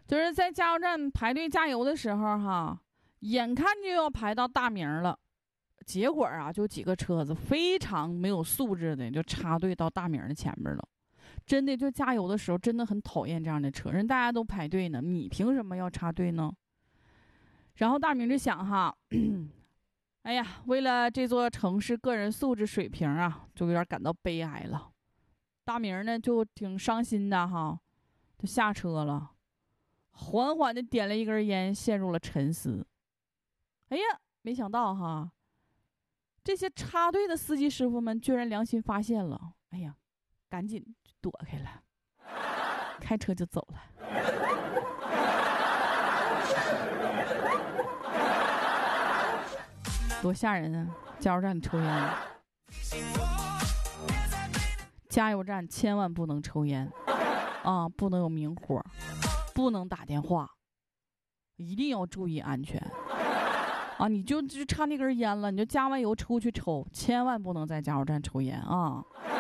就是在加油站排队加油的时候哈，眼看就要排到大名了，结果啊，就几个车子非常没有素质的就插队到大名的前面了。真的，就加油的时候真的很讨厌这样的车，人大家都排队呢，你凭什么要插队呢？然后大明就想哈，哎呀，为了这座城市个人素质水平啊，就有点感到悲哀了。大明呢就挺伤心的哈，就下车了，缓缓的点了一根烟，陷入了沉思。哎呀，没想到哈，这些插队的司机师傅们居然良心发现了，哎呀，赶紧躲开了，开车就走了。多吓人啊！加油站抽烟，加油站千万不能抽烟啊，不能有明火，不能打电话，一定要注意安全啊！你就差那根烟了，你就加完油出去抽，千万不能在加油站抽烟啊！